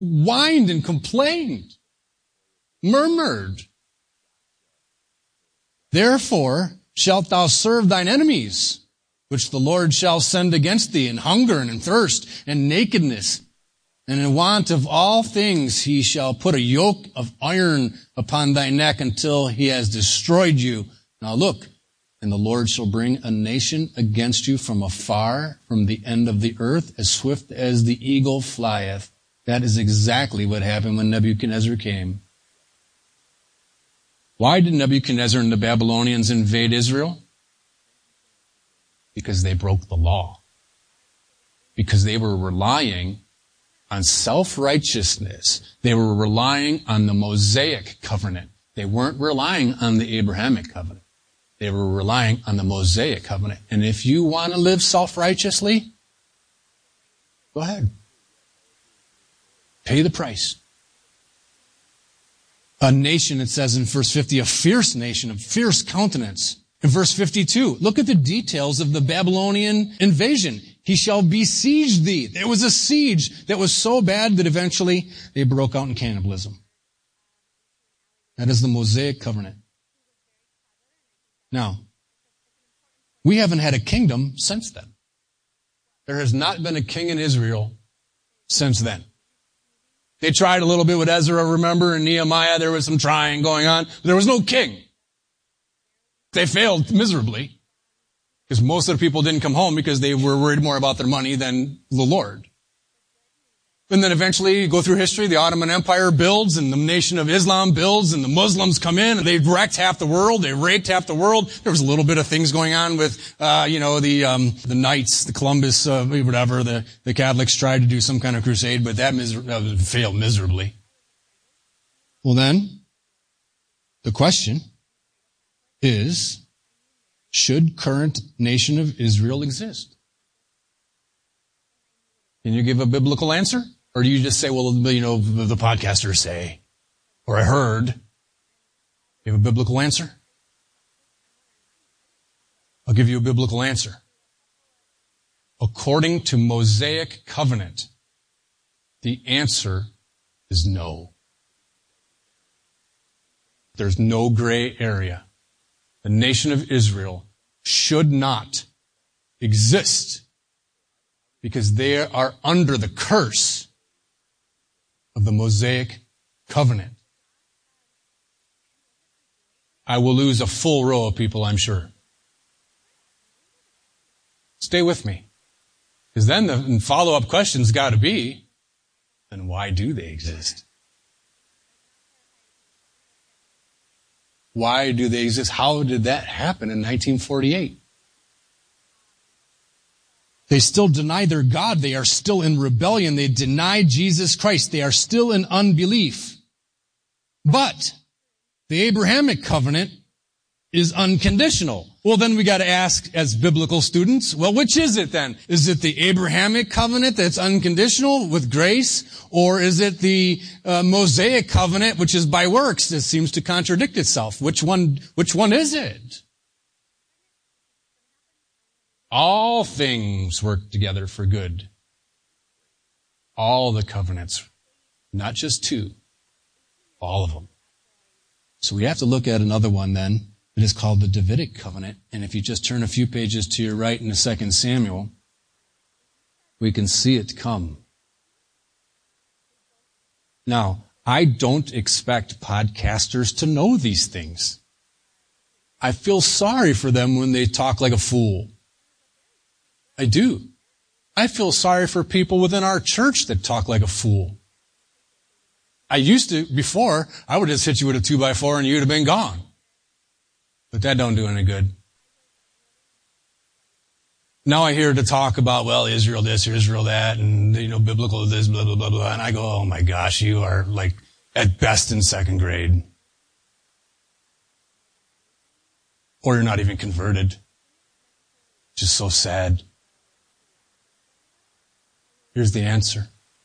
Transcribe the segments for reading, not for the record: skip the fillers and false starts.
whined and complained, murmured. Therefore shalt thou serve thine enemies, which the Lord shall send against thee in hunger and in thirst and nakedness. And in want of all things he shall put a yoke of iron upon thy neck until he has destroyed you. Now look, and the Lord shall bring a nation against you from afar, from the end of the earth, as swift as the eagle flieth. That is exactly what happened when Nebuchadnezzar came. Why did Nebuchadnezzar and the Babylonians invade Israel? Because they broke the law. Because they were relying on self-righteousness. They were relying on the Mosaic covenant. They weren't relying on the Abrahamic covenant. They were relying on the Mosaic covenant. And if you want to live self-righteously, go ahead. Pay the price. A nation, it says in verse 50, a fierce nation, of fierce countenance. In verse 52, look at the details of the Babylonian invasion. He shall besiege thee. There was a siege that was so bad that eventually they broke out in cannibalism. That is the Mosaic covenant. Now, we haven't had a kingdom since then. There has not been a king in Israel since then. They tried a little bit with Ezra, remember, and Nehemiah, there was some trying going on. There was no king. They failed miserably because most of the people didn't come home because they were worried more about their money than the Lord. And then eventually, you go through history, the Ottoman Empire builds and the Nation of Islam builds and the Muslims come in and they wrecked half the world, they raped half the world. There was a little bit of things going on with, the Knights, the Columbus, whatever, the Catholics tried to do some kind of crusade, but that failed miserably. Well then, the question is, should current nation of Israel exist? Can you give a biblical answer? Or do you just say, well, the podcasters say, or I heard? You have a biblical answer? I'll give you a biblical answer. According to Mosaic covenant, the answer is no. There's no gray area. The nation of Israel should not exist because they are under the curse of the Mosaic covenant. I will lose a full row of people, I'm sure. Stay with me. Because then the follow-up question's got to be, then why do they exist? Why do they exist? How did that happen in 1948? They still deny their God. They are still in rebellion. They deny Jesus Christ. They are still in unbelief. But the Abrahamic covenant is unconditional. Well, then we got to ask as biblical students, well, which is it then? Is it the Abrahamic covenant that's unconditional with grace? Or is it the Mosaic covenant, which is by works, that seems to contradict itself? Which one is it? All things work together for good. All the covenants. Not just two. All of them. So we have to look at another one then. It is called the Davidic covenant. And if you just turn a few pages to your right in the 2 Samuel, we can see it come. Now, I don't expect podcasters to know these things. I feel sorry for them when they talk like a fool. I do. I feel sorry for people within our church that talk like a fool. I used to, before, I would just hit you with a 2x4 and you'd have been gone. But that don't do any good. Now I hear to talk about, well, Israel this, Israel that, and, biblical this, blah, blah, blah, blah. And I go, oh my gosh, you are like at best in second grade. Or you're not even converted. Just so sad. Here's the answer.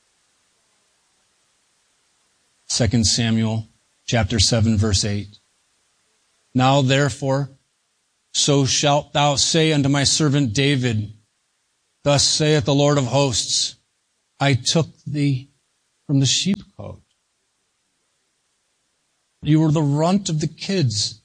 2 Samuel chapter 7 verse 8. Now therefore, so shalt thou say unto my servant David, thus saith the Lord of hosts, I took thee from the sheepcote. You were the runt of the kids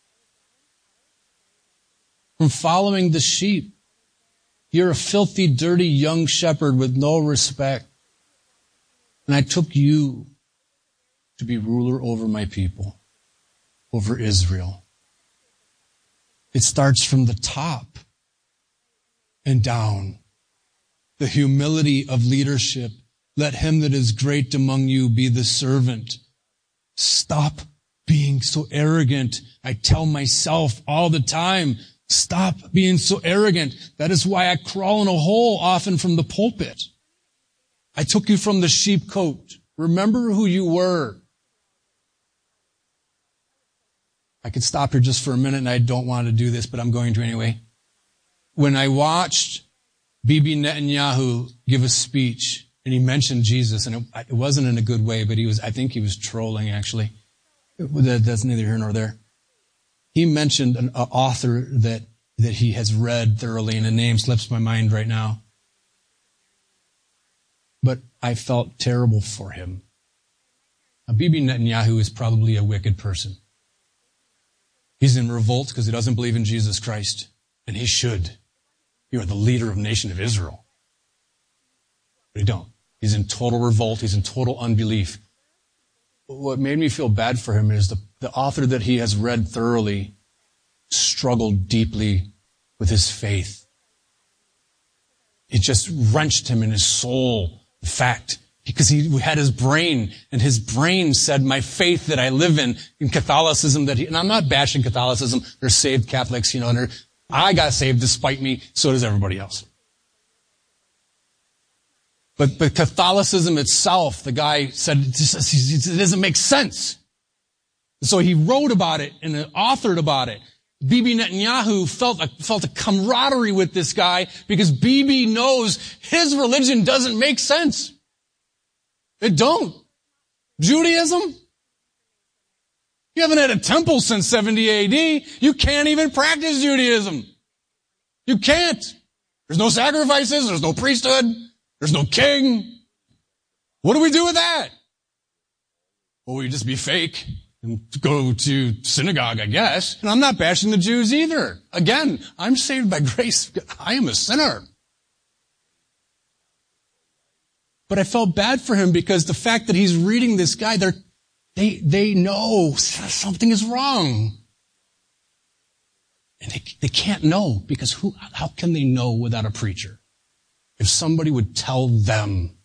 from following the sheep. You're a filthy, dirty young shepherd with no respect. And I took you to be ruler over my people, over Israel. It starts from the top and down. The humility of leadership. Let him that is great among you be the servant. Stop being so arrogant. I tell myself all the time, stop being so arrogant. That is why I crawl in a hole often from the pulpit. I took you from the sheepcote. Remember who you were. I could stop here just for a minute, and I don't want to do this, but I'm going to anyway. When I watched Bibi Netanyahu give a speech, and he mentioned Jesus, and it wasn't in a good way, but I think he was trolling, actually. That's neither here nor there. He mentioned an author that he has read thoroughly, and a name slips my mind right now. But I felt terrible for him. Now, Bibi Netanyahu is probably a wicked person. He's in revolt because he doesn't believe in Jesus Christ. And he should. You are the leader of the nation of Israel. But he don't. He's in total revolt. He's in total unbelief. What made me feel bad for him is the author that he has read thoroughly struggled deeply with his faith. It just wrenched him in his soul. In fact, because he had his brain, and his brain said, my faith that I live in Catholicism, and I'm not bashing Catholicism, they're saved Catholics, and I got saved despite me, so does everybody else. But Catholicism itself, the guy said, it doesn't make sense. So he wrote about it and authored about it. Bibi Netanyahu felt a camaraderie with this guy because Bibi knows his religion doesn't make sense. It don't. Judaism? You haven't had a temple since 70 AD. You can't even practice Judaism. You can't. There's no sacrifices. There's no priesthood. There's no king. What do we do with that? Well, we just be fake and go to synagogue, I guess. And I'm not bashing the Jews either. Again, I'm saved by grace. I am a sinner. But I felt bad for him because the fact that he's reading this guy, they know something is wrong. And they can't know because how can they know without a preacher? If somebody would tell them.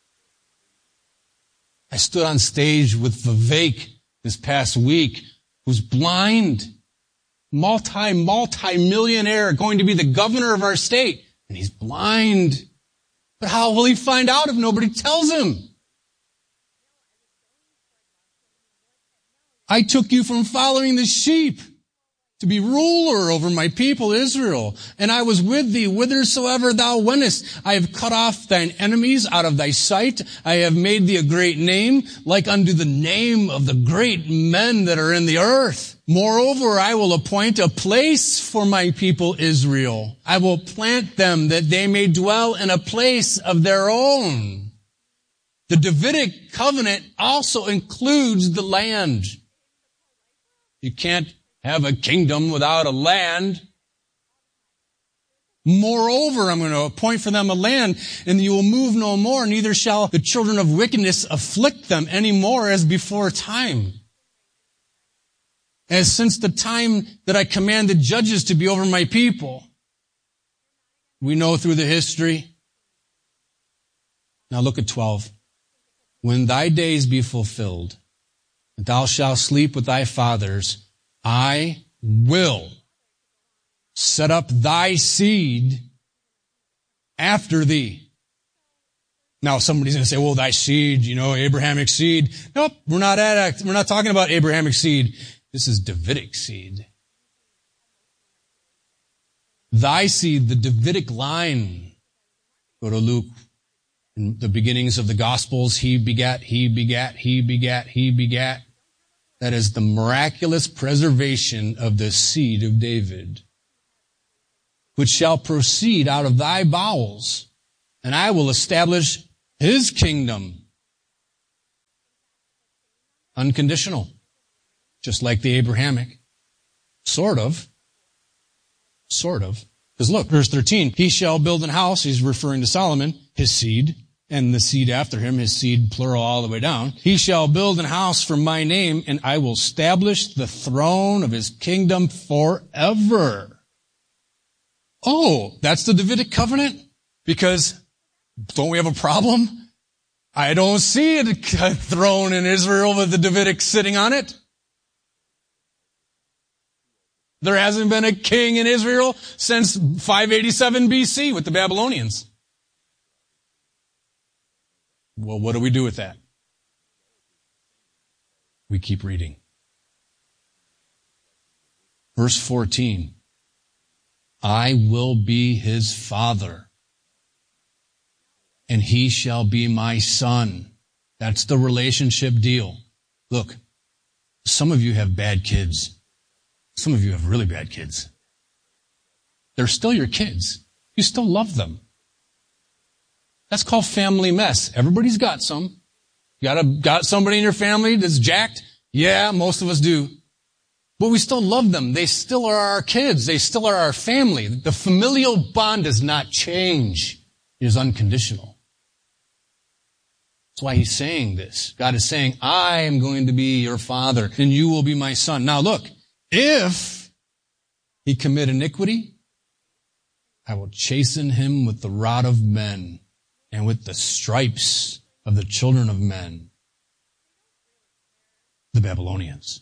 I stood on stage with Vivek this past week, who's blind, multi-millionaire, going to be the governor of our state, and he's blind. But how will he find out if nobody tells him? I took you from following the sheep to be ruler over my people Israel. And I was with thee whithersoever thou wentest. I have cut off thine enemies out of thy sight. I have made thee a great name, like unto the name of the great men that are in the earth. Moreover, I will appoint a place for my people Israel. I will plant them that they may dwell in a place of their own. The Davidic covenant also includes the land. You can't have a kingdom without a land. Moreover, I'm going to appoint for them a land, and you will move no more, neither shall the children of wickedness afflict them any more as before time. As since the time that I commanded judges to be over my people. We know through the history. Now look at 12. When thy days be fulfilled, and thou shalt sleep with thy fathers, I will set up thy seed after thee. Now somebody's going to say, well, thy seed, Abrahamic seed. Nope, we're not talking about Abrahamic seed. This is Davidic seed. Thy seed, the Davidic line. Go to Luke. In the beginnings of the Gospels, he begat, he begat, he begat, he begat. That is the miraculous preservation of the seed of David, which shall proceed out of thy bowels, and I will establish his kingdom. Unconditional. Just like the Abrahamic. Sort of. Sort of. Because look, verse 13, he shall build an house, he's referring to Solomon, his seed, and the seed after him, his seed plural all the way down. He shall build an house for my name, and I will establish the throne of his kingdom forever. Oh, that's the Davidic covenant? Because don't we have a problem? I don't see a throne in Israel with the Davidic sitting on it. There hasn't been a king in Israel since 587 BC with the Babylonians. Well, what do we do with that? We keep reading. Verse 14. I will be his father, and he shall be my son. That's the relationship deal. Look, some of you have bad kids. Some of you have really bad kids. They're still your kids. You still love them. That's called family mess. Everybody's got some. Got somebody in your family that's jacked? Yeah, most of us do. But we still love them. They still are our kids. They still are our family. The familial bond does not change. It is unconditional. That's why he's saying this. God is saying, I am going to be your father, and you will be my son. Now look, if he commit iniquity, I will chasten him with the rod of men and with the stripes of the children of men, the Babylonians.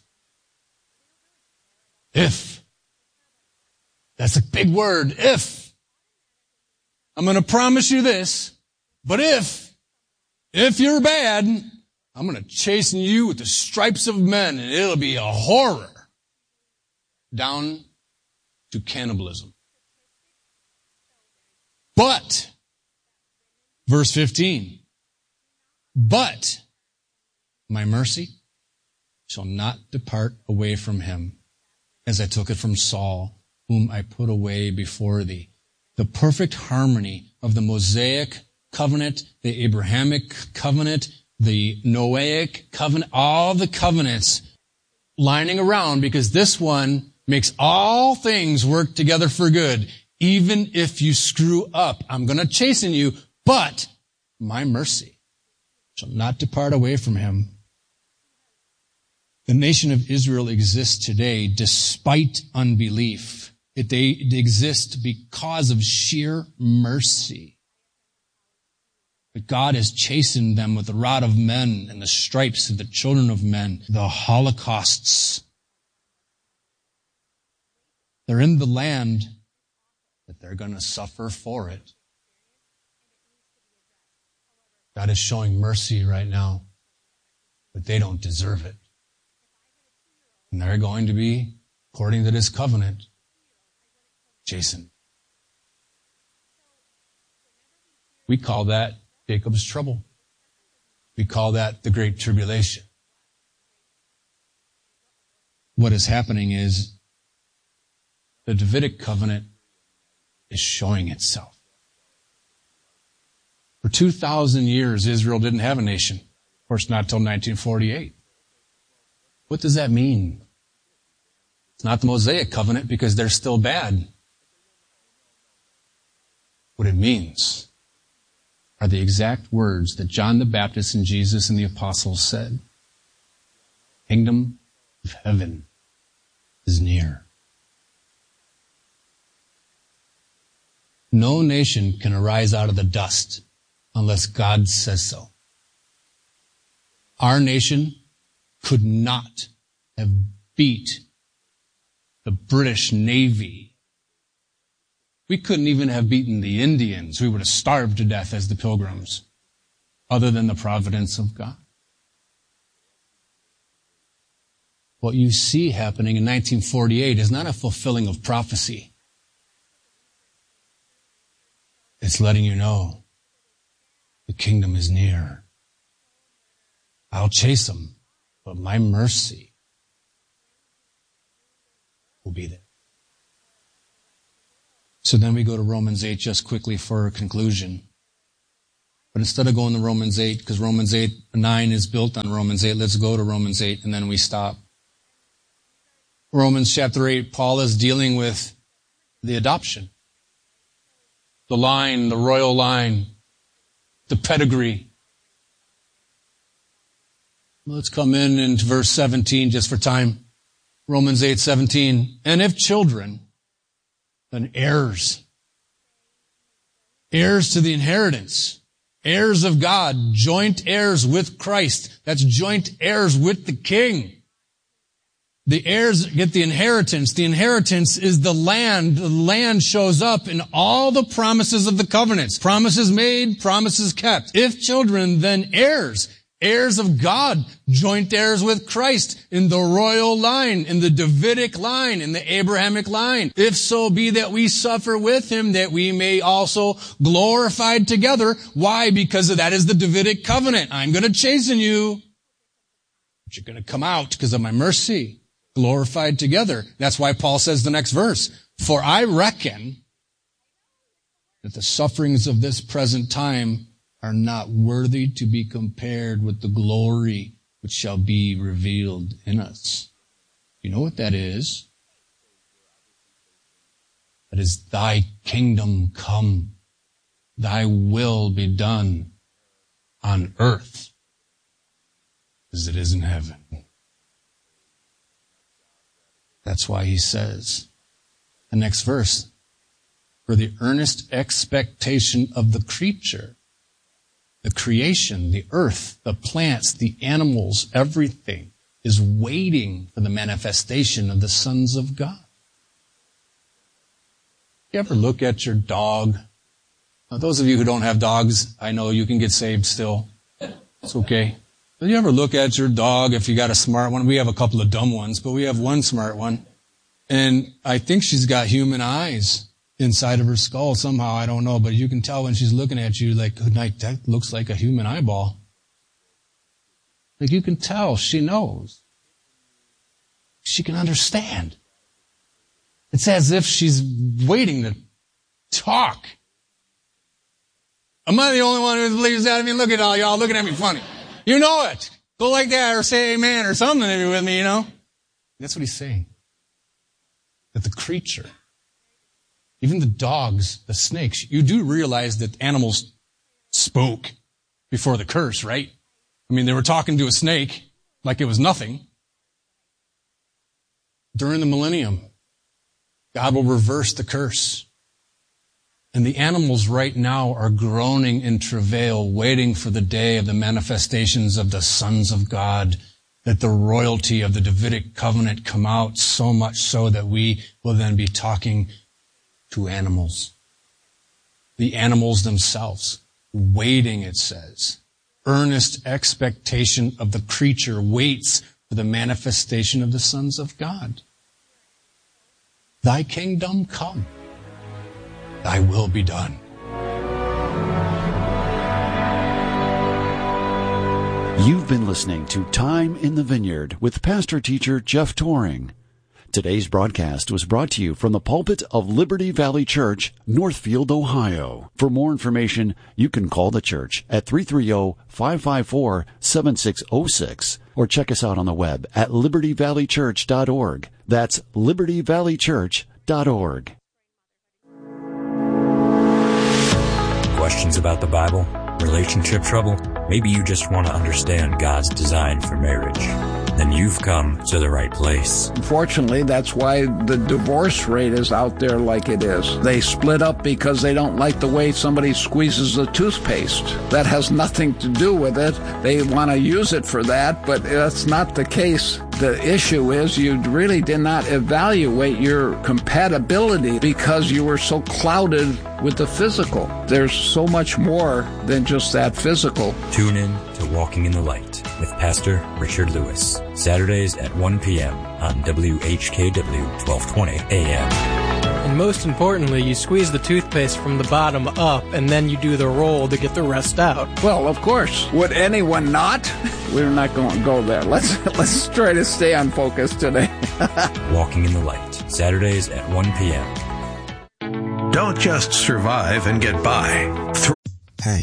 If. That's a big word. If. I'm going to promise you this, but if you're bad, I'm going to chasten you with the stripes of men, and it'll be a horror. Down to cannibalism. But, verse 15, but my mercy shall not depart away from him, as I took it from Saul, whom I put away before thee. The perfect harmony of the Mosaic covenant, the Abrahamic covenant, the Noahic covenant, all the covenants lining around, because this one makes all things work together for good. Even if you screw up, I'm going to chasten you, but my mercy shall not depart away from him. The nation of Israel exists today despite unbelief. They exist because of sheer mercy. But God has chastened them with the rod of men and the stripes of the children of men, the holocausts. They're in the land, but they're going to suffer for it. God is showing mercy right now, but they don't deserve it. And they're going to be, according to this covenant, chastened. We call that Jacob's trouble. We call that the Great Tribulation. What is happening is the Davidic covenant is showing itself. For 2,000 years, Israel didn't have a nation. Of course, not until 1948. What does that mean? It's not the Mosaic covenant because they're still bad. What it means are the exact words that John the Baptist and Jesus and the apostles said. Kingdom of heaven is near. No nation can arise out of the dust unless God says so. Our nation could not have beat the British Navy. We couldn't even have beaten the Indians. We would have starved to death as the Pilgrims, other than the providence of God. What you see happening in 1948 is not a fulfilling of prophecy. It's letting you know the kingdom is near. I'll chase them, but my mercy will be there. So then we go to Romans 8 just quickly for a conclusion. But instead of going to Romans 8, because Romans 9 is built on Romans 8, let's go to Romans 8 and then we stop. Romans chapter 8, Paul is dealing with the adoption. The line, the royal line, the pedigree. Let's come in into verse 17 just for time. Romans 8:17. And if children, then heirs. Heirs to the inheritance. Heirs of God. Joint heirs with Christ. That's joint heirs with the King. The heirs get the inheritance. The inheritance is the land. The land shows up in all the promises of the covenants. Promises made, promises kept. If children, then heirs. Heirs of God, joint heirs with Christ in the royal line, in the Davidic line, in the Abrahamic line. If so be that we suffer with him, that we may also glorified together. Why? Because that is the Davidic covenant. I'm going to chasten you, but you're going to come out because of my mercy. Glorified together. That's why Paul says the next verse, for I reckon that the sufferings of this present time are not worthy to be compared with the glory which shall be revealed in us. You know what that is? That is, thy kingdom come, thy will be done on earth as it is in heaven. That's why he says, the next verse, for the earnest expectation of the creature, the creation, the earth, the plants, the animals, everything is waiting for the manifestation of the sons of God. You ever look at your dog? Now, those of you who don't have dogs, I know you can get saved still. It's okay. But you ever look at your dog if you got a smart one? We have a couple of dumb ones, but we have one smart one. And I think she's got human eyes inside of her skull somehow. I don't know, but you can tell when she's looking at you like, good night, that looks like a human eyeball. Like you can tell she knows. She can understand. It's as if she's waiting to talk. Am I the only one who believes that? I mean, look at all y'all looking at me funny. You know it. Go like that or say amen or something if you're with me, you know. That's what he's saying. That the creature, even the dogs, the snakes, you do realize that animals spoke before the curse, right? I mean, they were talking to a snake like it was nothing. During the millennium, God will reverse the curse. And the animals right now are groaning in travail, waiting for the day of the manifestations of the sons of God, that the royalty of the Davidic covenant come out, so much so that we will then be talking to animals. The animals themselves, waiting, it says. Earnest expectation of the creature waits for the manifestation of the sons of God. Thy kingdom come. Thy will be done. You've been listening to Time in the Vineyard with pastor-teacher Jeff Toring. Today's broadcast was brought to you from the pulpit of Liberty Valley Church, Northfield, Ohio. For more information, you can call the church at 330-554-7606 or check us out on the web at libertyvalleychurch.org. That's libertyvalleychurch.org. Questions about the Bible? Relationship trouble? Maybe you just want to understand God's design for marriage. Then you've come to the right place. Unfortunately, that's why the divorce rate is out there like it is. They split up because they don't like the way somebody squeezes the toothpaste. That has nothing to do with it. They want to use it for that, but that's not the case. The issue is you really did not evaluate your compatibility because you were so clouded with the physical. There's so much more than just that physical. Tune in to Walking in the Light with Pastor Richard Lewis, Saturdays at 1 p.m. on WHKW 1220 AM. And most importantly, you squeeze the toothpaste from the bottom up, and then you do the roll to get the rest out. Well, of course. Would anyone not? We're not going to go there. Let's try to stay on focus today. Walking in the Light, Saturdays at 1 p.m. Don't just survive and get by. Hey,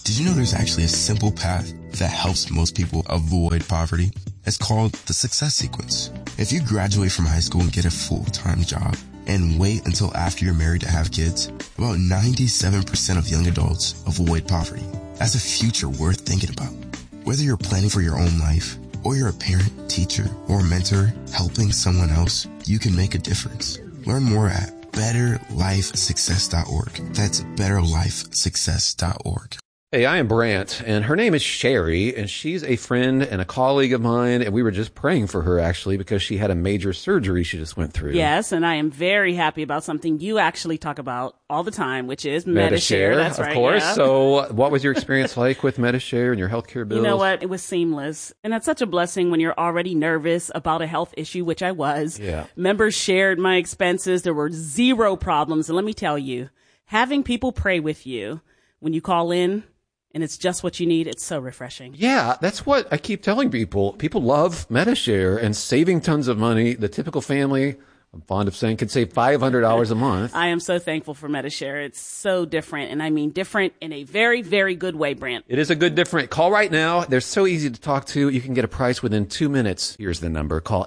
Did you know there's actually a simple path that helps most people avoid poverty? It's called the Success Sequence. If you graduate from high school and get a full-time job and wait until after you're married to have kids, about 97% of young adults avoid poverty. That's a future worth thinking about. Whether you're planning for your own life, or you're a parent, teacher, or mentor helping someone else, you can make a difference. Learn more at betterlifesuccess.org. That's betterlifesuccess.org. Hey, I am Brant, and her name is Sherry, and she's a friend and a colleague of mine, and we were just praying for her, actually, because she had a major surgery she just went through. Yes, and I am very happy about something you actually talk about all the time, which is Medi-Share. That's right, of course. Yeah. So what was your experience like with Medi-Share and your healthcare bills? You know what? It was seamless. And that's such a blessing when you're already nervous about a health issue, which I was. Yeah. Members shared my expenses. There were zero problems. And let me tell you, having people pray with you when you call in, and it's just what you need, it's so refreshing. Yeah, that's what I keep telling people. People love Medi-Share and saving tons of money. The typical family, I'm fond of saying, could save $500 a month. I am so thankful for Medi-Share. It's so different, and I mean different in a very, very good way, Brant. It is a good different. Call right now. They're so easy to talk to. You can get a price within 2 minutes. Here's the number. Call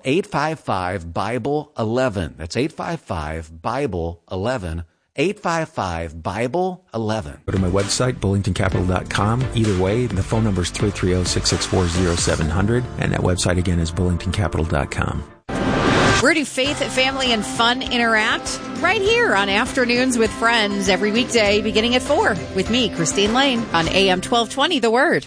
855-BIBLE-11. That's 855-BIBLE-11. 855-BIBLE-11. Go to my website, bullingtoncapital.com. Either way, the phone number is 330-664-0700, and that website again is bullingtoncapital.com. Where do faith, family, and fun interact? Right here on Afternoons with Friends, every weekday beginning at 4 with me, Christine Lane, on AM 1220, The Word.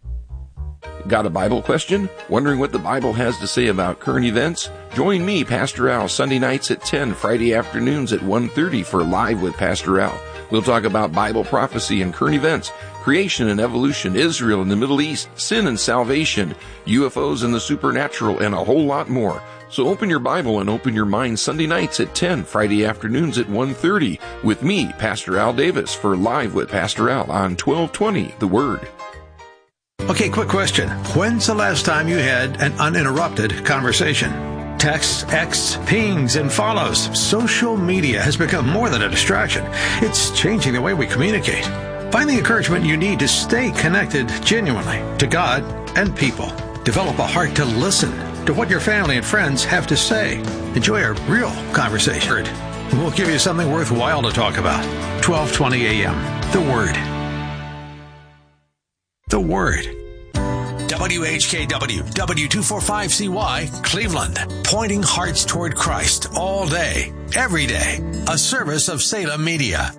Got a Bible question? Wondering what the Bible has to say about current events? Join me, Pastor Al, Sunday nights at 10, Friday afternoons at 1:30 for Live with Pastor Al. We'll talk about Bible prophecy and current events, creation and evolution, Israel and the Middle East, sin and salvation, UFOs and the supernatural, and a whole lot more. So open your Bible and open your mind Sunday nights at 10, Friday afternoons at 1:30 with me, Pastor Al Davis, for Live with Pastor Al on 1220 The Word. Okay, quick question. When's the last time you had an uninterrupted conversation? Texts, X, pings, and follows. Social media has become more than a distraction. It's changing the way we communicate. Find the encouragement you need to stay connected genuinely to God and people. Develop a heart to listen to what your family and friends have to say. Enjoy a real conversation. We'll give you something worthwhile to talk about. 12:20 a.m. The Word. The Word. WHKW, W245CY, Cleveland. Pointing hearts toward Christ all day, every day. A service of Salem Media.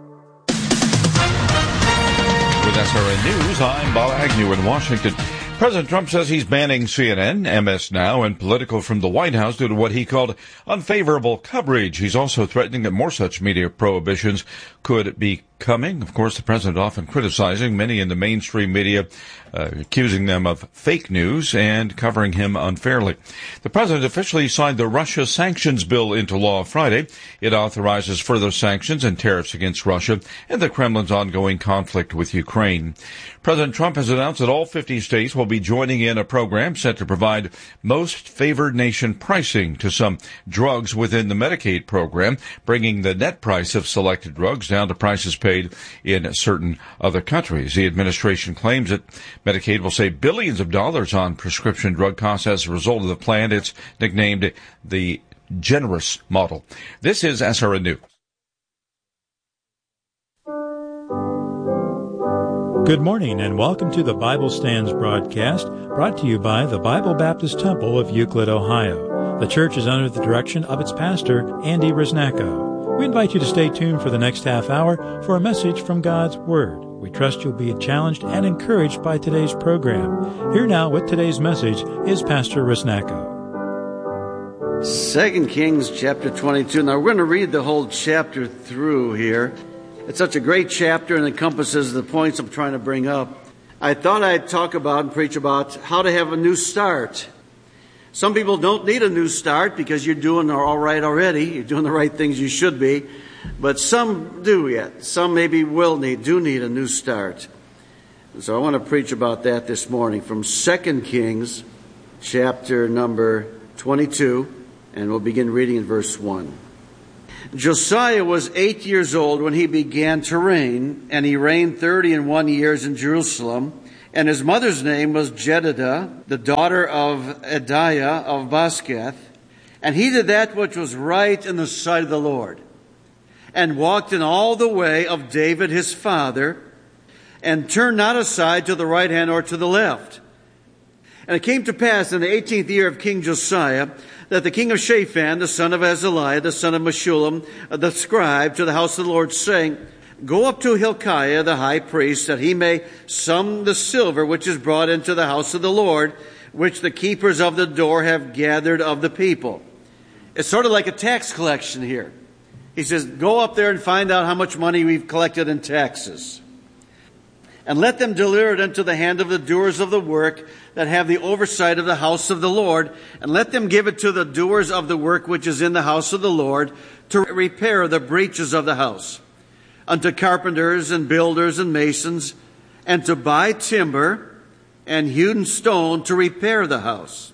With SRN News, I'm Bob Agnew in Washington. President Trump says he's banning CNN, MS Now, and Politico from the White House due to what he called unfavorable coverage. He's also threatening that more such media prohibitions could be coming. Of course, the president often criticizing many in the mainstream media, accusing them of fake news and covering him unfairly. The president officially signed the Russia sanctions bill into law Friday. It authorizes further sanctions and tariffs against Russia and the Kremlin's ongoing conflict with Ukraine. President Trump has announced that all 50 states will be joining in a program set to provide most favored nation pricing to some drugs within the Medicaid program, bringing the net price of selected drugs down to prices paid in certain other countries. The administration claims that Medicaid will save billions of dollars on prescription drug costs as a result of the plan. It's nicknamed the generous model. This is SRN News. Good morning and welcome to the Bible Stands broadcast, brought to you by the Bible Baptist Temple of Euclid, Ohio. The church is under the direction of its pastor, Andy Risnacko. We invite you to stay tuned for the next half hour for a message from God's Word. We trust you'll be challenged and encouraged by today's program. Here now with today's message is Pastor Risnacko. 2 Kings chapter 22. Now we're going to read the whole chapter through here. It's such a great chapter and encompasses the points I'm trying to bring up. I thought I'd talk about and preach about how to have a new start. Some people don't need a new start because you're doing all right already. You're doing the right things you should be. But some do yet. Some maybe do need a new start. So I want to preach about that this morning from 2 Kings chapter number 22. And we'll begin reading in verse 1. Josiah was 8 years old when he began to reign, and he reigned 31 years in Jerusalem. And his mother's name was Jedidah, the daughter of Ediah of Basketh. And he did that which was right in the sight of the Lord, and walked in all the way of David his father, and turned not aside to the right hand or to the left. And it came to pass in the 18th year of King Josiah that the king of Shaphan, the son of Azaliah, the son of Meshullam, the scribe, to the house of the Lord, saying, Go up to Hilkiah the high priest, that he may sum the silver which is brought into the house of the Lord, which the keepers of the door have gathered of the people. It's sort of like a tax collection here. He says, go up there and find out how much money we've collected in taxes. And let them deliver it into the hand of the doers of the work that have the oversight of the house of the Lord. And let them give it to the doers of the work which is in the house of the Lord, to repair the breaches of the house, unto carpenters and builders and masons, and to buy timber and hewn stone to repair the house.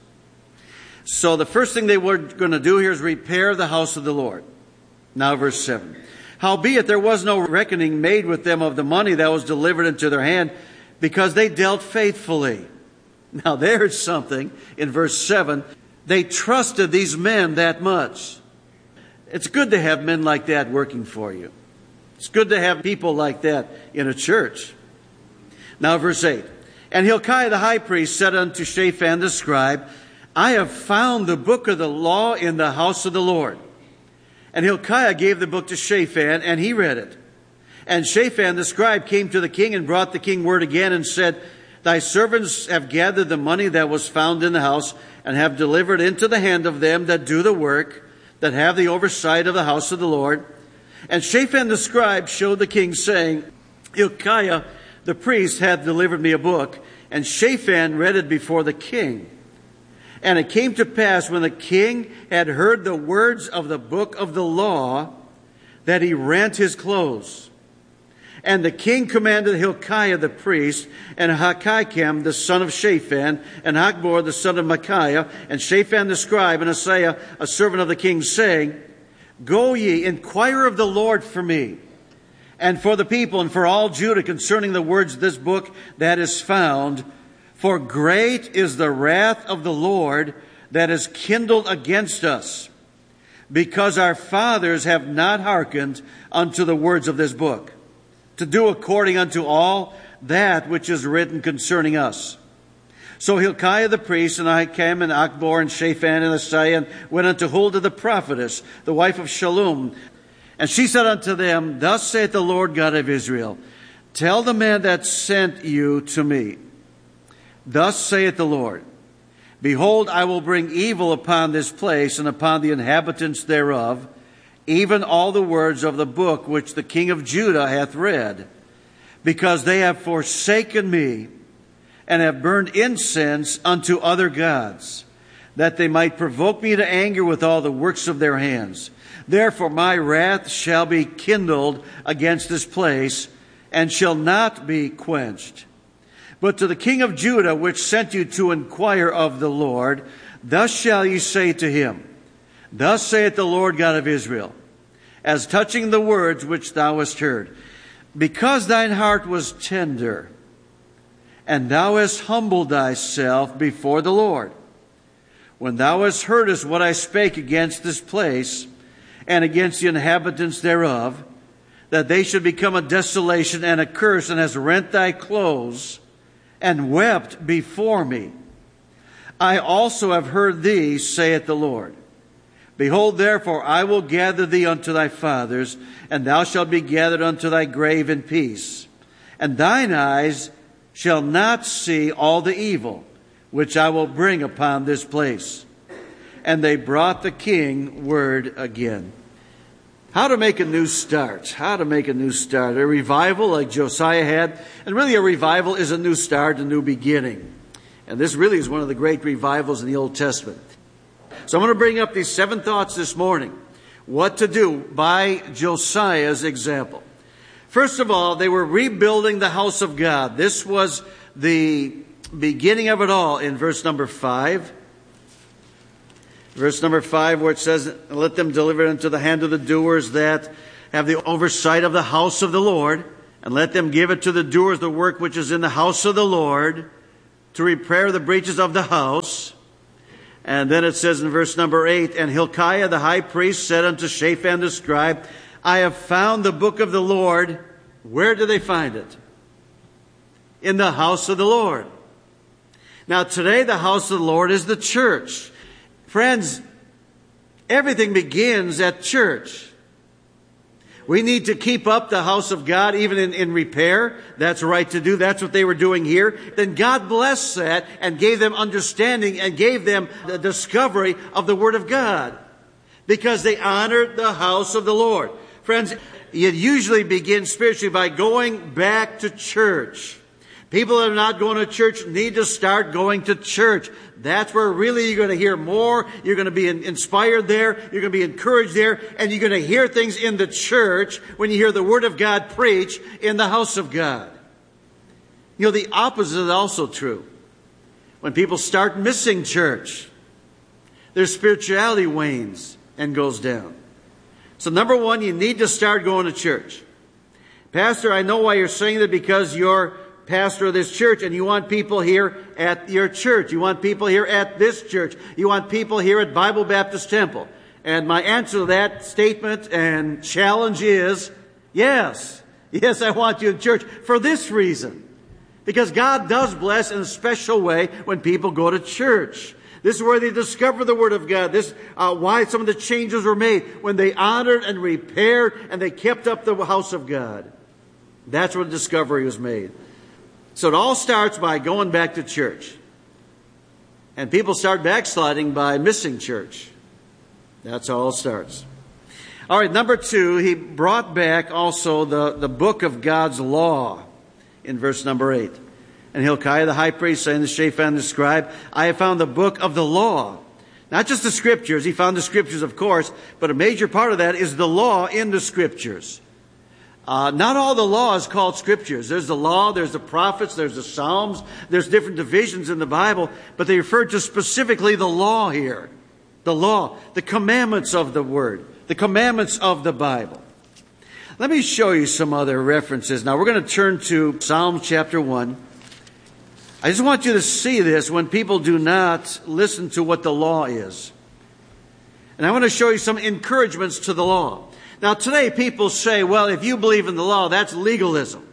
So the first thing they were going to do here is repair the house of the Lord. Now verse 7. Howbeit there was no reckoning made with them of the money that was delivered into their hand, because they dealt faithfully. Now there's something in verse 7. They trusted these men that much. It's good to have men like that working for you. It's good to have people like that in a church. Now verse 8. And Hilkiah the high priest said unto Shaphan the scribe, I have found the book of the law in the house of the Lord. And Hilkiah gave the book to Shaphan, and he read it. And Shaphan the scribe came to the king and brought the king word again and said, Thy servants have gathered the money that was found in the house, and have delivered into the hand of them that do the work, that have the oversight of the house of the Lord. And Shaphan the scribe showed the king, saying, Hilkiah the priest hath delivered me a book. And Shaphan read it before the king. And it came to pass, when the king had heard the words of the book of the law, that he rent his clothes. And the king commanded Hilkiah the priest, and Ahikam the son of Shaphan, and Achbor the son of Micaiah, and Shaphan the scribe, and Asaiah a servant of the king, saying, Go ye, inquire of the Lord for me, and for the people, and for all Judah, concerning the words of this book that is found. For great is the wrath of the Lord that is kindled against us, because our fathers have not hearkened unto the words of this book, to do according unto all that which is written concerning us. So Hilkiah the priest, and Ahikam, and Achbor, and Shaphan, and Asaiah went unto Huldah the prophetess, the wife of Shallum. And she said unto them, Thus saith the Lord God of Israel, Tell the man that sent you to me, Thus saith the Lord, Behold, I will bring evil upon this place and upon the inhabitants thereof, even all the words of the book which the king of Judah hath read, because they have forsaken me, and have burned incense unto other gods, that they might provoke me to anger with all the works of their hands. Therefore my wrath shall be kindled against this place, and shall not be quenched. But to the king of Judah, which sent you to inquire of the Lord, thus shall ye say to him, Thus saith the Lord God of Israel, as touching the words which thou hast heard, because thine heart was tender, and thou hast humbled thyself before the Lord, when thou hast heardest what I spake against this place, and against the inhabitants thereof, that they should become a desolation and a curse, and hast rent thy clothes, and wept before me. I also have heard thee, saith the Lord. Behold, therefore, I will gather thee unto thy fathers, and thou shalt be gathered unto thy grave in peace. And thine eyes shall not see all the evil which I will bring upon this place. And they brought the king word again. How to make a new start. How to make a new start. A revival like Josiah had. And really a revival is a new start, a new beginning. And this really is one of the great revivals in the Old Testament. So I'm going to bring up these 7 thoughts this morning. What to do by Josiah's example. First of all, they were rebuilding the house of God. This was the beginning of it all in verse number 5. Verse number 5, where it says, let them deliver it into the hand of the doers that have the oversight of the house of the Lord, and let them give it to the doers the work which is in the house of the Lord, to repair the breaches of the house. And then it says in verse number 8, and Hilkiah the high priest said unto Shaphan the scribe, I have found the book of the Lord. Where do they find it? In the house of the Lord. Now today the house of the Lord is the church. Friends, everything begins at church. We need to keep up the house of God even in repair. That's right to do. That's what they were doing here. Then God blessed that and gave them understanding and gave them the discovery of the Word of God because they honored the house of the Lord. Friends, it usually begins spiritually by going back to church. People that are not going to church need to start going to church. That's where really you're going to hear more. You're going to be inspired there. You're going to be encouraged there. And you're going to hear things in the church when you hear the Word of God preached in the house of God. You know, the opposite is also true. When people start missing church, their spirituality wanes and goes down. So number one, you need to start going to church. Pastor, I know why you're saying that, because you're pastor of this church and you want people here at your church. You want people here at this church. You want people here at Bible Baptist Temple. And my answer to that statement and challenge is, yes. Yes, I want you in church for this reason. Because God does bless in a special way when people go to church. This is where they discover the Word of God. This is why some of the changes were made, when they honored and repaired and they kept up the house of God. That's where the discovery was made. So it all starts by going back to church. And people start backsliding by missing church. That's how it starts. All right, number 2, he brought back also the book of God's law in verse number 8. And Hilkiah the high priest saying to Shaphan the scribe, I have found the book of the law. Not just the scriptures. He found the scriptures, of course, but a major part of that is the law in the scriptures. Not all the law is called scriptures. There's the law, there's the prophets, there's the Psalms, there's different divisions in the Bible, but they refer to specifically the law here. The law, the commandments of the Word, the commandments of the Bible. Let me show you some other references. Now we're going to turn to Psalm chapter 1. I just want you to see this when people do not listen to what the law is. And I want to show you some encouragements to the law. Now today people say, well, if you believe in the law, that's legalism.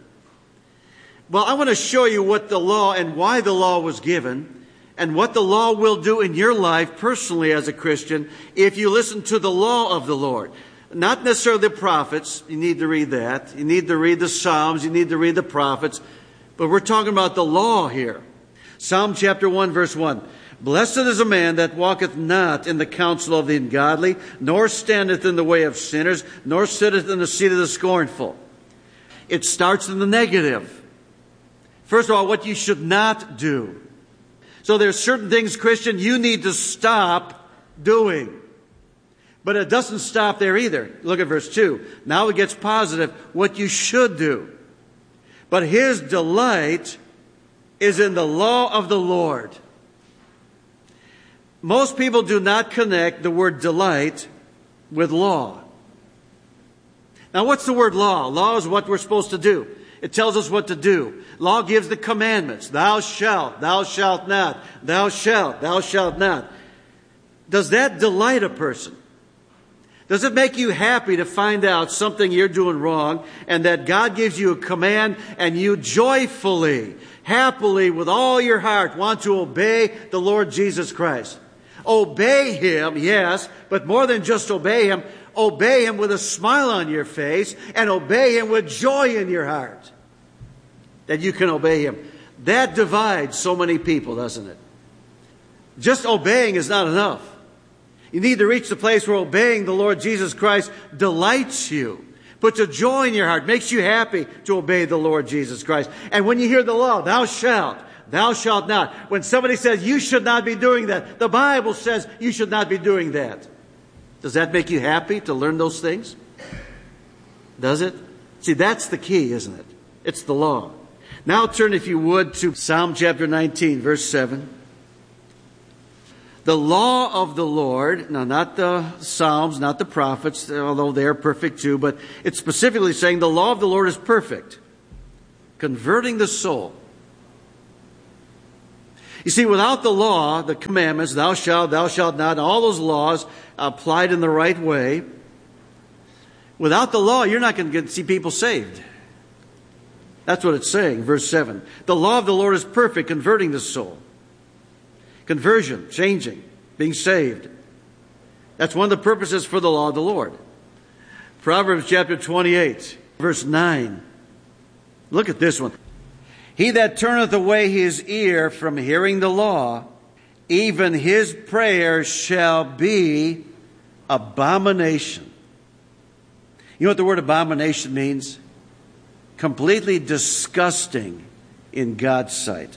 Well, I want to show you what the law and why the law was given and what the law will do in your life personally as a Christian if you listen to the law of the Lord. Not necessarily the prophets. You need to read that. You need to read the Psalms. You need to read the prophets. But we're talking about the law here. Psalm chapter 1, verse 1. Blessed is a man that walketh not in the counsel of the ungodly, nor standeth in the way of sinners, nor sitteth in the seat of the scornful. It starts in the negative. First of all, what you should not do. So there's certain things, Christian, you need to stop doing. But it doesn't stop there either. Look at verse 2. Now it gets positive, what you should do. But his delight is in the law of the Lord. Most people do not connect the word delight with law. Now, what's the word law? Law is what we're supposed to do. It tells us what to do. Law gives the commandments. Thou shalt not, thou shalt not. Does that delight a person? Does it make you happy to find out something you're doing wrong and that God gives you a command and you joyfully, happily, with all your heart want to obey the Lord Jesus Christ? Obey Him, yes, but more than just obey Him with a smile on your face and obey Him with joy in your heart. That you can obey Him. That divides so many people, doesn't it? Just obeying is not enough. You need to reach the place where obeying the Lord Jesus Christ delights you, puts a joy in your heart, makes you happy to obey the Lord Jesus Christ. And when you hear the law, thou shalt not. When somebody says you should not be doing that, the Bible says you should not be doing that. Does that make you happy to learn those things? Does it? See, that's the key, isn't it? It's the law. Now turn, if you would, to Psalm chapter 19, verse 7. The law of the Lord, now not the Psalms, not the prophets, although they are perfect too, but it's specifically saying the law of the Lord is perfect, converting the soul. You see, without the law, the commandments, thou shalt not, all those laws applied in the right way, without the law, you're not going to see people saved. That's what it's saying, verse 7. The law of the Lord is perfect, converting the soul. Conversion, changing, being saved. That's one of the purposes for the law of the Lord. Proverbs chapter 28, verse 9. Look at this one. He that turneth away his ear from hearing the law, even his prayer shall be abomination. You know what the word abomination means? Completely disgusting in God's sight.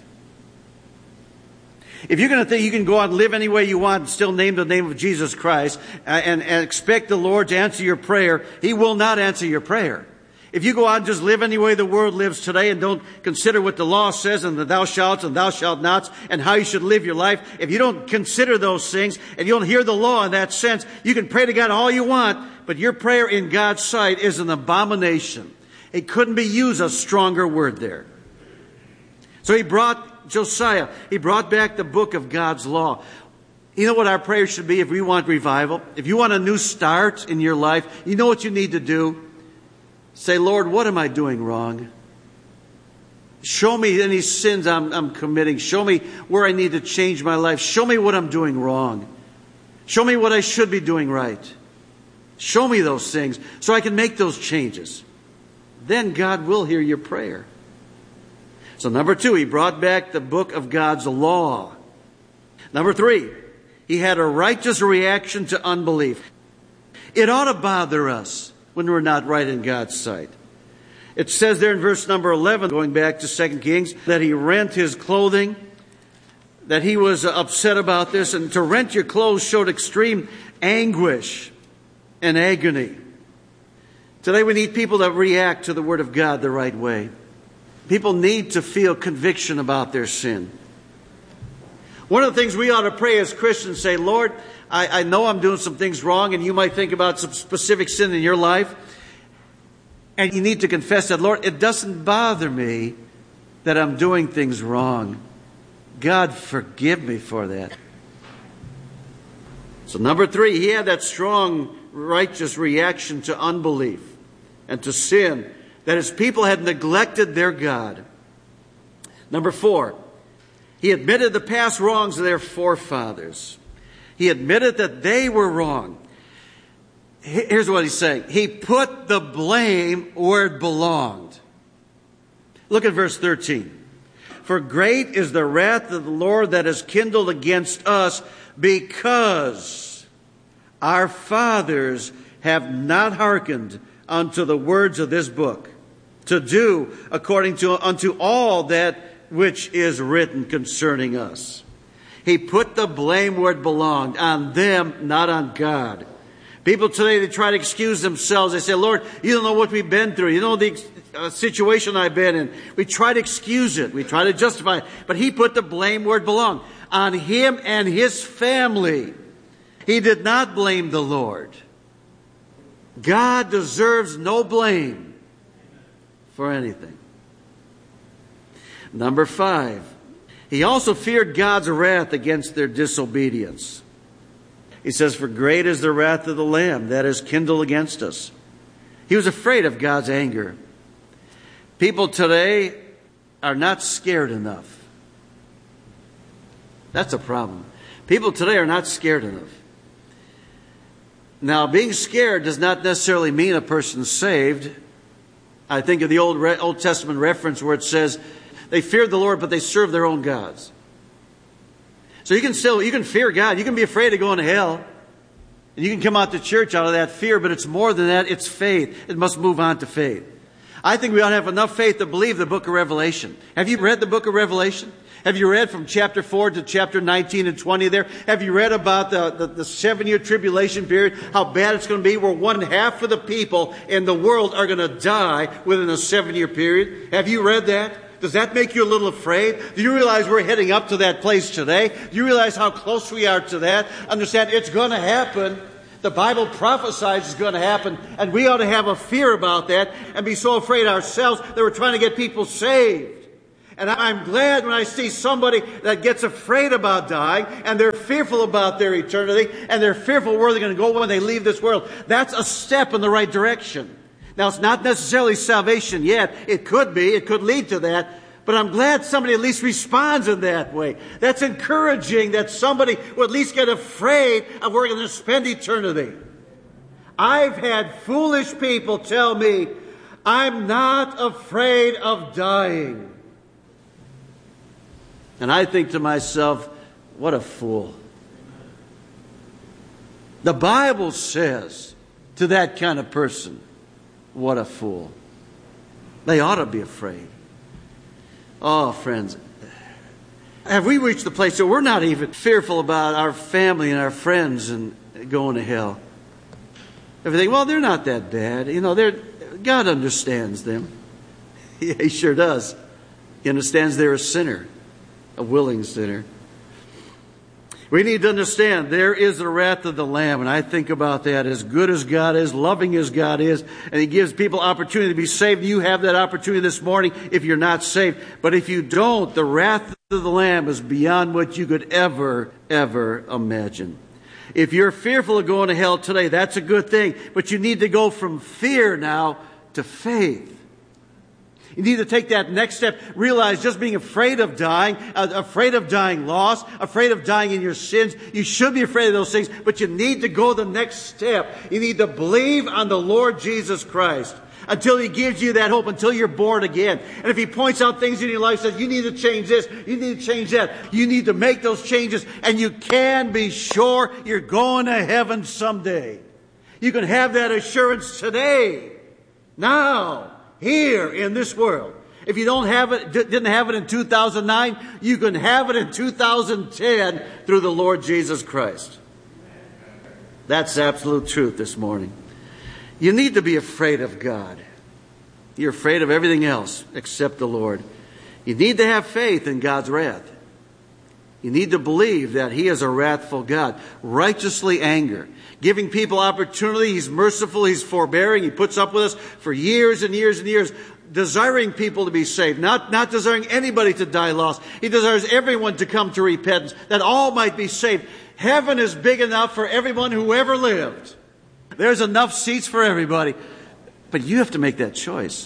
If you're going to think you can go out and live any way you want and still name the name of Jesus Christ and expect the Lord to answer your prayer, He will not answer your prayer. If you go out and just live any way the world lives today and don't consider what the law says and the thou shalt and thou shalt nots and how you should live your life, if you don't consider those things and you don't hear the law in that sense, you can pray to God all you want, but your prayer in God's sight is an abomination. It couldn't be used a stronger word there. So he brought Josiah, he brought back the book of God's law. You know what our prayer should be if we want revival? If you want a new start in your life, you know what you need to do? Say, Lord, what am I doing wrong? Show me any sins I'm committing. Show me where I need to change my life. Show me what I'm doing wrong. Show me what I should be doing right. Show me those things so I can make those changes. Then God will hear your prayer. So number 2, he brought back the book of God's law. Number 3, he had a righteous reaction to unbelief. It ought to bother us when we're not right in God's sight. It says there in verse number 11, going back to 2 Kings, that he rent his clothing, that he was upset about this, and to rent your clothes showed extreme anguish and agony. Today we need people that react to the Word of God the right way. People need to feel conviction about their sin. One of the things we ought to pray as Christians, say, Lord, I know I'm doing some things wrong, and you might think about some specific sin in your life, and you need to confess that, Lord, it doesn't bother me that I'm doing things wrong. God, forgive me for that. So number 3, he had that strong, righteous reaction to unbelief and to sin, that his people had neglected their God. Number 4, he admitted the past wrongs of their forefathers. He admitted that they were wrong. Here's what he's saying. He put the blame where it belonged. Look at verse 13. For great is the wrath of the Lord that is kindled against us, because our fathers have not hearkened unto the words of this book, to do according to unto all that which is written concerning us. He put the blame where it belonged, on them, not on God. People today, they try to excuse themselves. They say, Lord, you don't know what we've been through. You know the situation I've been in. We try to excuse it. We try to justify it. But he put the blame where it belonged, on him and his family. He did not blame the Lord. God deserves no blame for anything. Number 5, he also feared God's wrath against their disobedience. He says, for great is the wrath of the Lamb that is kindled against us. He was afraid of God's anger. People today are not scared enough. That's a problem. People today are not scared enough. Now, being scared does not necessarily mean a person's saved. I think of the Old Testament reference where it says, they feared the Lord, but they served their own gods. So you can fear God. You can be afraid of going to hell. And you can come out to church out of that fear, but it's more than that. It's faith. It must move on to faith. I think we ought to have enough faith to believe the book of Revelation. Have you read the book of Revelation? Have you read from chapter 4 to chapter 19 and 20 there? Have you read about the 7-year tribulation period, how bad it's going to be, where 1/2 of the people in the world are going to die within a 7-year period? Have you read that? Does that make you a little afraid? Do you realize we're heading up to that place today? Do you realize how close we are to that? Understand, it's going to happen. The Bible prophesies it's going to happen, and we ought to have a fear about that and be so afraid ourselves that we're trying to get people saved. And I'm glad when I see somebody that gets afraid about dying, and they're fearful about their eternity, and they're fearful where they're going to go when they leave this world. That's a step in the right direction. Now, it's not necessarily salvation yet. It could be. It could lead to that. But I'm glad somebody at least responds in that way. That's encouraging that somebody would at least get afraid of where they're going to spend eternity. I've had foolish people tell me, I'm not afraid of dying. And I think to myself, what a fool. The Bible says to that kind of person, what a fool. They ought to be afraid. Oh, friends, have we reached the place where we're not even fearful about our family and our friends and going to hell? Everything, well, they're not that bad. You know, God understands them. Yeah, He sure does. He understands they're a sinner, a willing sinner. We need to understand there is the wrath of the Lamb, and I think about that. As good as God is, loving as God is, and He gives people opportunity to be saved. You have that opportunity this morning if you're not saved. But if you don't, the wrath of the Lamb is beyond what you could ever imagine. If you're fearful of going to hell today, that's a good thing. But you need to go from fear now to faith. You need to take that next step. Realize just being afraid of dying lost, afraid of dying in your sins. You should be afraid of those things, but you need to go the next step. You need to believe on the Lord Jesus Christ until He gives you that hope, until you're born again. And if He points out things in your life, says, you need to change this, you need to change that, you need to make those changes, and you can be sure you're going to heaven someday. You can have that assurance today, now, here in this world. If you don't have it, didn't have it in 2009, you can have it in 2010 through the Lord Jesus Christ. That's absolute truth this morning. You need to be afraid of God. You're afraid of everything else except the Lord. You need to have faith in God's wrath. You need to believe that He is a wrathful God, righteously angry, giving people opportunity. He's merciful, He's forbearing. He puts up with us for years and years and years, desiring people to be saved, not desiring anybody to die lost. He desires everyone to come to repentance, that all might be saved. Heaven is big enough for everyone who ever lived. There's enough seats for everybody. But you have to make that choice.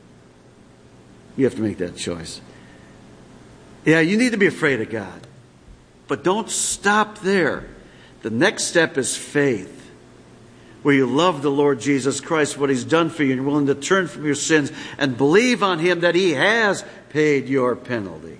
You have to make that choice. Yeah, you need to be afraid of God. But don't stop there. The next step is faith, where you love the Lord Jesus Christ, what He's done for you, and you're willing to turn from your sins and believe on Him that He has paid your penalty.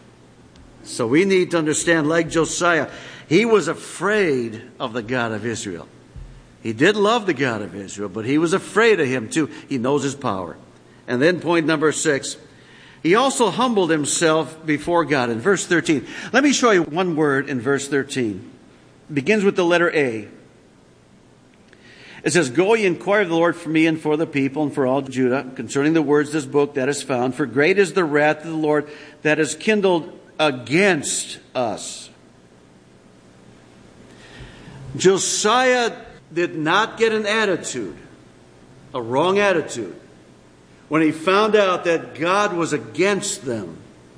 So we need to understand, like Josiah, he was afraid of the God of Israel. He did love the God of Israel, but he was afraid of Him too. He knows His power. And then point number 6, he also humbled himself before God. In verse 13, let me show you one word in verse 13. It begins with the letter A. It says, Go ye inquire of the Lord for me and for the people and for all Judah concerning the words of this book that is found. For great is the wrath of the Lord that is kindled against us. Josiah did not get an attitude, a wrong attitude, when he found out that God was against them.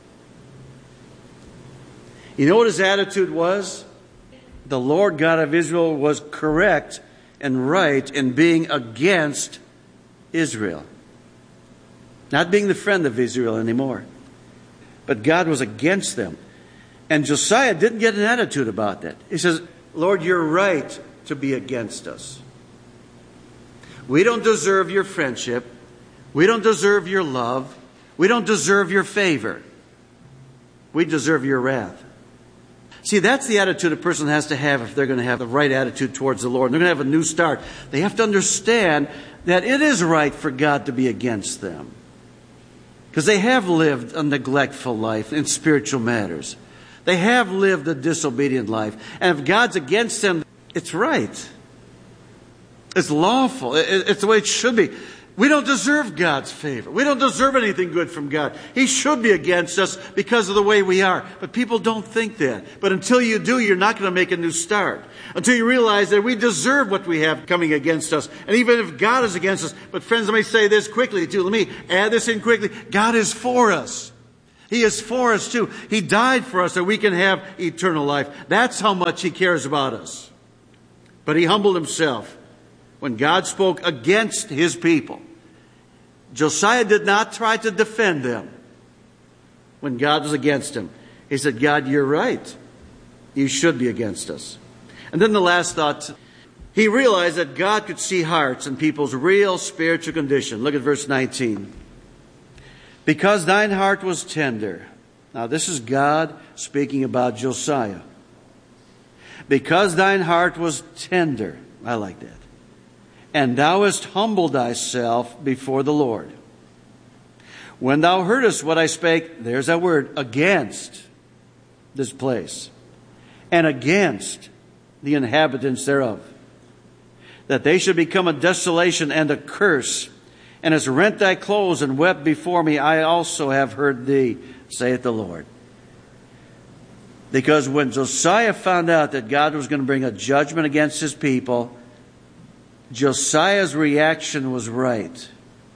You know what his attitude was? The Lord God of Israel was correct and right in being against Israel. Not being the friend of Israel anymore. But God was against them. And Josiah didn't get an attitude about that. He says, Lord, you're right to be against us. We don't deserve your friendship. We don't deserve your love. We don't deserve your favor. We deserve your wrath. See, that's the attitude a person has to have if they're going to have the right attitude towards the Lord. They're going to have a new start. They have to understand that it is right for God to be against them. Because they have lived a neglectful life in spiritual matters. They have lived a disobedient life. And if God's against them, it's right. It's lawful. It's the way it should be. We don't deserve God's favor. We don't deserve anything good from God. He should be against us because of the way we are. But people don't think that. But until you do, you're not going to make a new start. Until you realize that we deserve what we have coming against us. And even if God is against us. But friends, let me say this quickly too. Let me add this in quickly. God is for us. He is for us too. He died for us that we can have eternal life. That's how much He cares about us. But He humbled Himself when God spoke against His people. Josiah did not try to defend them when God was against him. He said, God, you're right. You should be against us. And then the last thought, he realized that God could see hearts and people's real spiritual condition. Look at verse 19. Because thine heart was tender. Now this is God speaking about Josiah. Because thine heart was tender. I like that. And thou hast humbled thyself before the Lord. When thou heardest what I spake, there's that word, against this place, and against the inhabitants thereof, that they should become a desolation and a curse, and hast rent thy clothes and wept before me, I also have heard thee, saith the Lord. Because when Josiah found out that God was going to bring a judgment against His people, Josiah's reaction was right.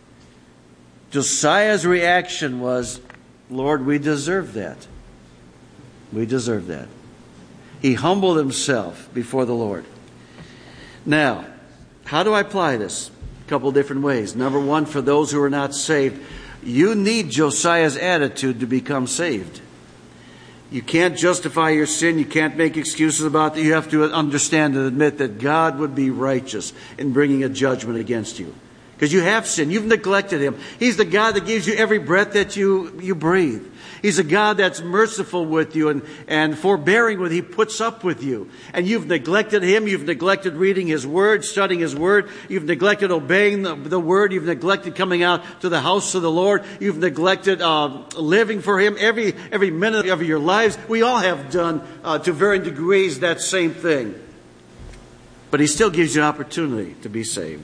Josiah's reaction was, Lord, we deserve that. We deserve that. He humbled himself before the Lord. Now, how do I apply this? A couple different ways. Number one, for those who are not saved, you need Josiah's attitude to become saved. You can't justify your sin. You can't make excuses about it. You have to understand and admit that God would be righteous in bringing a judgment against you. Because you have sinned. You've neglected Him. He's the God that gives you every breath that you breathe. He's a God that's merciful with you and forbearing with you. He puts up with you. And you've neglected Him. You've neglected reading His Word, studying His Word. You've neglected obeying the Word. You've neglected coming out to the house of the Lord. You've neglected living for Him every minute of your lives. We all have done, to varying degrees, that same thing. But He still gives you an opportunity to be saved.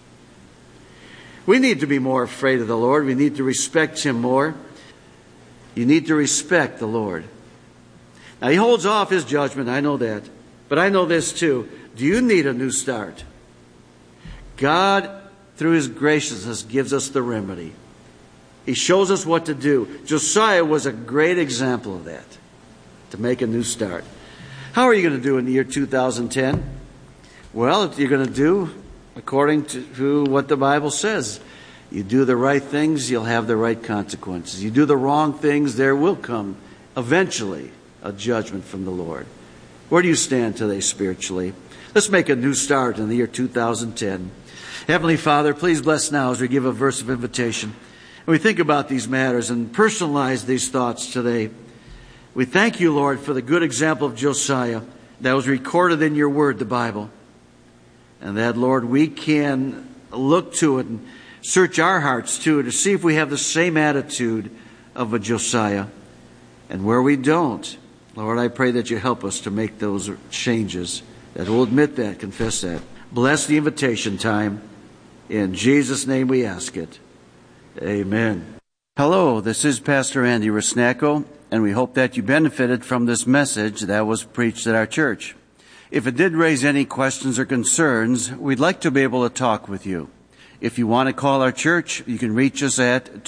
We need to be more afraid of the Lord. We need to respect Him more. You need to respect the Lord. Now, He holds off His judgment. I know that. But I know this too. Do you need a new start? God, through His graciousness, gives us the remedy. He shows us what to do. Josiah was a great example of that. To make a new start. How are you going to do in the year 2010? Well, you're going to do according to what the Bible says. You do the right things, you'll have the right consequences. You do the wrong things, there will come eventually a judgment from the Lord. Where do you stand today spiritually? Let's make a new start in the year 2010. Heavenly Father, please bless now as we give a verse of invitation. And we think about these matters and personalize these thoughts today. We thank you, Lord, for the good example of Josiah that was recorded in your word, the Bible. And that, Lord, we can look to it and search our hearts too to see if we have the same attitude of a Josiah. And where we don't, Lord, I pray that you help us to make those changes, that we'll admit that, confess that. Bless the invitation time. In Jesus' name we ask it. Amen. Hello, this is Pastor Andy Rusnacko, and we hope that you benefited from this message that was preached at our church. If it did raise any questions or concerns, we'd like to be able to talk with you. If you want to call our church, you can reach us at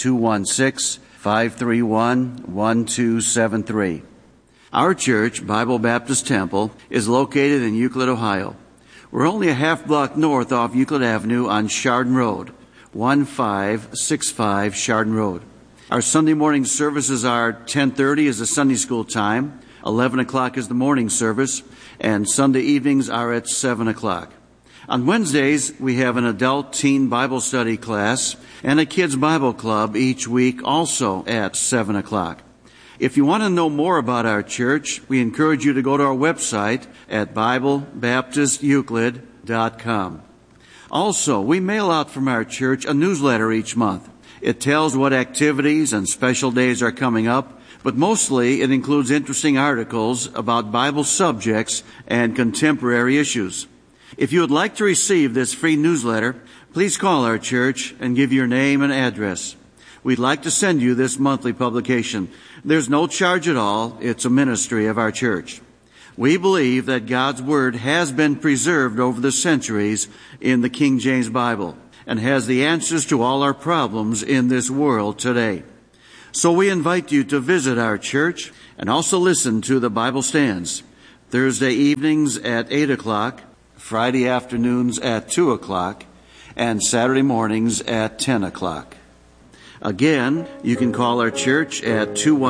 216-531-1273. Our church, Bible Baptist Temple, is located in Euclid, Ohio. We're only a half block north off Euclid Avenue on Chardon Road, 1565 Chardon Road. Our Sunday morning services are 10:30 is the Sunday school time, 11 o'clock is the morning service, and Sunday evenings are at 7 o'clock. On Wednesdays, we have an adult teen Bible study class and a kids Bible club each week, also at 7 o'clock. If you want to know more about our church, we encourage you to go to our website at BibleBaptistEuclid.com. Also, we mail out from our church a newsletter each month. It tells what activities and special days are coming up, but mostly it includes interesting articles about Bible subjects and contemporary issues. If you would like to receive this free newsletter, please call our church and give your name and address. We'd like to send you this monthly publication. There's no charge at all. It's a ministry of our church. We believe that God's Word has been preserved over the centuries in the King James Bible and has the answers to all our problems in this world today. So we invite you to visit our church and also listen to the Bible Stands Thursday evenings at 8 o'clock, Friday afternoons at 2 o'clock, and Saturday mornings at 10 o'clock. Again, you can call our church at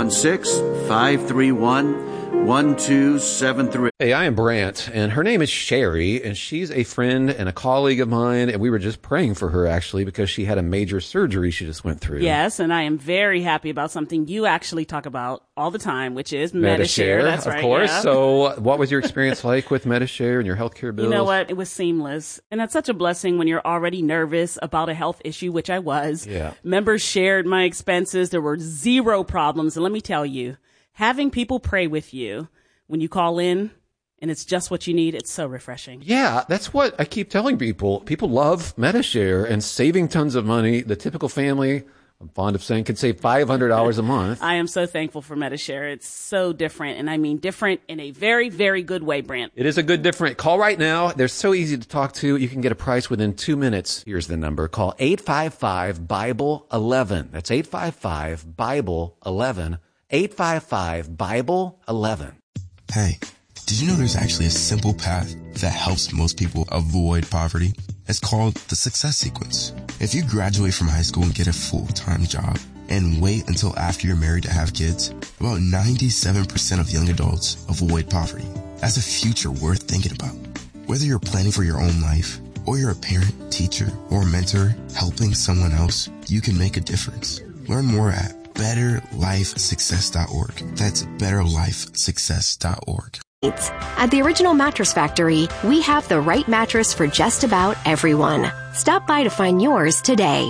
216-531-1273. Hey, I am Brant, and her name is Sherry, and she's a friend and a colleague of mine, and we were just praying for her, actually, because she had a major surgery she just went through. Yes, and I am very happy about something you actually talk about all the time, which is Medi-Share. That's right, of course. Yeah. So what was your experience like with Medi-Share and your healthcare bills? You know what? It was seamless. And that's such a blessing when you're already nervous about a health issue, which I was. Yeah. Members shared my expenses. There were zero problems. And let me tell you, having people pray with you when you call in, and it's just what you need, it's so refreshing. Yeah, that's what I keep telling people. People love Medi-Share and saving tons of money. The typical family, I'm fond of saying, could save $500 a month. I am so thankful for Medi-Share. It's so different, and I mean different in a very, very good way, Brant. It is a good different. Call right now. They're so easy to talk to. You can get a price within 2 minutes. Here's the number. Call 855-BIBLE-11. That's 855-BIBLE-11. 855-BIBLE-11. Hey, did you know there's actually a simple path that helps most people avoid poverty? It's called the Success Sequence. If you graduate from high school and get a full-time job and wait until after you're married to have kids, about 97% of young adults avoid poverty. That's a future worth thinking about. Whether you're planning for your own life, or you're a parent, teacher, or mentor helping someone else, you can make a difference. Learn more at betterlifesuccess.org. That's betterlifesuccess.org. At the Original Mattress Factory, we have the right mattress for just about everyone. Stop by to find yours today.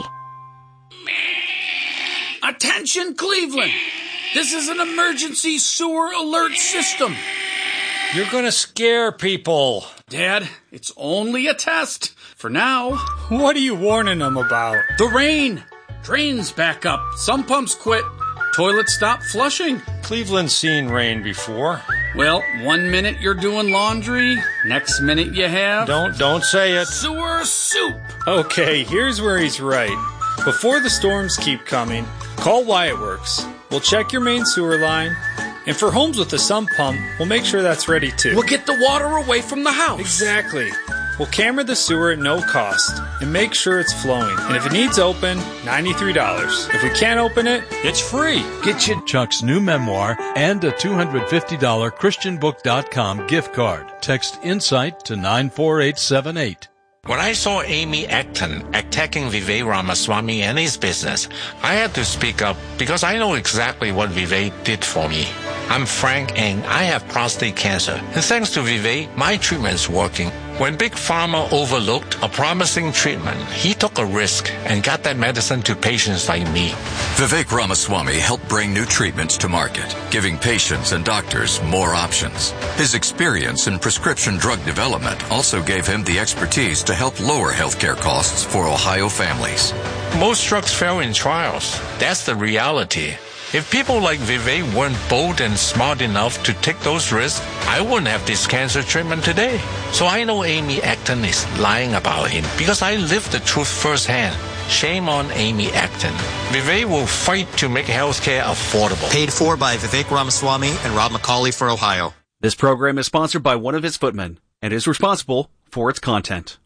Attention, Cleveland! This is an emergency sewer alert system. You're gonna scare people. Dad, it's only a test. For now. What are you warning them about? The rain. Drains back up. Some pumps quit. Toilets stop flushing. Cleveland's seen rain before. Well, 1 minute you're doing laundry, next minute you have... Don't say it. Sewer soup. Okay, here's where he's right. Before the storms keep coming, call Wyatt Works. We'll check your main sewer line. And for homes with a sump pump, we'll make sure that's ready too. We'll get the water away from the house. Exactly. We'll camera the sewer at no cost and make sure it's flowing. And if it needs open, $93. If we can't open it, it's free. Get you Chuck's new memoir and a $250 ChristianBook.com gift card. Text INSIGHT to 94878. When I saw Amy Acton attacking Vivek Ramaswamy and his business, I had to speak up because I know exactly what Vivek did for me. I'm Frank and I have prostate cancer. And thanks to Vivek, my treatment's working. When Big Pharma overlooked a promising treatment, he took a risk and got that medicine to patients like me. Vivek Ramaswamy helped bring new treatments to market, giving patients and doctors more options. His experience in prescription drug development also gave him the expertise to help lower healthcare costs for Ohio families. Most drugs fail in trials. That's the reality. If people like Vivek weren't bold and smart enough to take those risks, I wouldn't have this cancer treatment today. So I know Amy Acton is lying about him because I lived the truth firsthand. Shame on Amy Acton. Vivek will fight to make healthcare affordable. Paid for by Vivek Ramaswamy and Rob McCauley for Ohio. This program is sponsored by one of his footmen and is responsible for its content.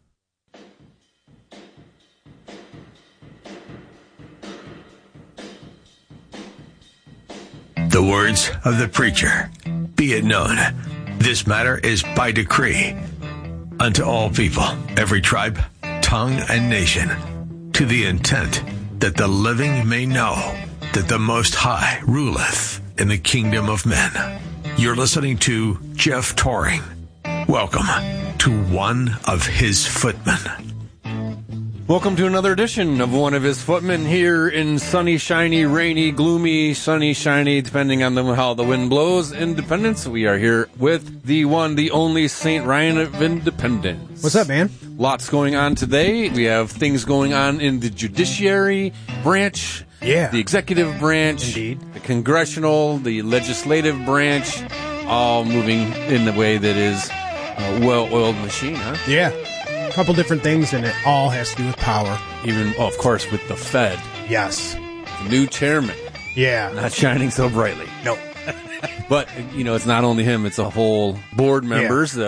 The words of the preacher. Be it known, this matter is by decree unto all people, every tribe, tongue, and nation, to the intent that the living may know that the Most High ruleth in the kingdom of men. You're listening to Jeff Toring. Welcome to one of his footmen. Welcome to another edition of One of His Footmen here in sunny, shiny, rainy, gloomy, sunny, shiny, depending on how the wind blows, Independence. We are here with the one, the only St. Ryan of Independence. What's up, man? Lots going on today. We have things going on in the judiciary branch, the executive branch, indeed, the congressional, the legislative branch, all moving in the way that is a well-oiled machine, huh? Yeah. A couple different things, and it all has to do with power. Even, of course, with the Fed. Yes. The new chairman. Yeah. Not shining so brightly. No. But, it's not only him, it's a whole board members.